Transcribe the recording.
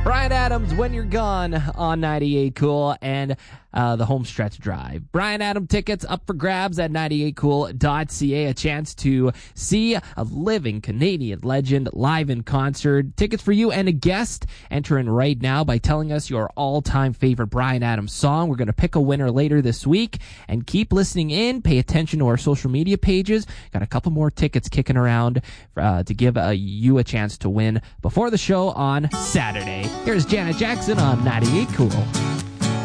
Bryan Adams, When You're Gone on 98 Cool, and the home stretch drive. Bryan Adams tickets up for grabs at 98cool.ca. A chance to see a living Canadian legend live in concert. Tickets for you and a guest. Enter in right now by telling us your all-time favorite Bryan Adams song. We're going to pick a winner later this week, and keep listening in. Pay attention to our social media pages. Got a couple more tickets kicking around to give you a chance to win before the show on Saturday. Here's Janet Jackson on 98 Cool.